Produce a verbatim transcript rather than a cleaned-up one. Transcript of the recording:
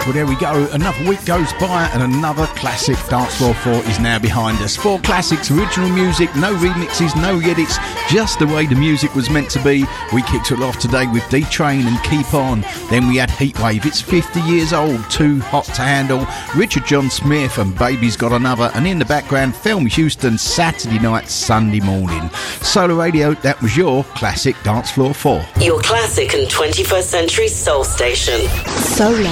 Well, there we go. Another week goes by and another classic Dance Floor four is now behind us. Four classics, original music, no remixes, no edits, just the way the music was meant to be. We kicked it off today with D-Train and Keep On. Then we had Heatwave, it's fifty years old, Too Hot to Handle, Richard John Smith and Baby's Got Another, and in the background, Film Houston, Saturday Night, Sunday Morning. Solar Radio, that was your classic Dance Floor four. Your classic and twenty-first century soul station. Solar.